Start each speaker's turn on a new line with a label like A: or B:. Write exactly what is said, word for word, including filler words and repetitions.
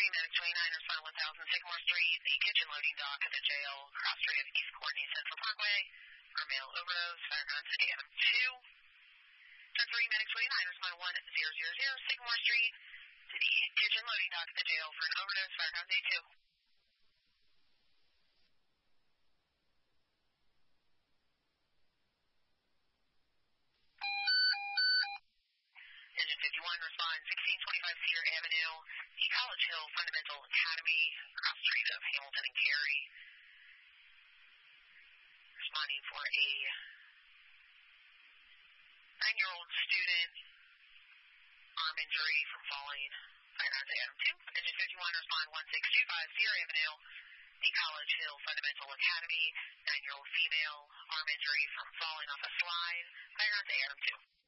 A: Medic twenty-nine, respond one thousand Sycamore Street, the kitchen loading dock at the jail, cross street of East Courtney Central Parkway, for male overdose, fireground city Adam two. ten three, Medic twenty-nine, respond one thousand Sycamore Street, to the kitchen loading dock at the jail for an overdose, fireground day two. Engine fifty-one, respond sixteen twenty-five Cedar Avenue, the College Hill Fundamental Academy, cross street of Hamilton and Cary. Responding for a nine-year-old student, arm injury from falling. Fireground to Adam two. Engine fifty-one, respond one six two five Cedar Avenue, the College Hill Fundamental Academy, nine-year-old female, arm injury from falling off a slide. Fireground to Adam two.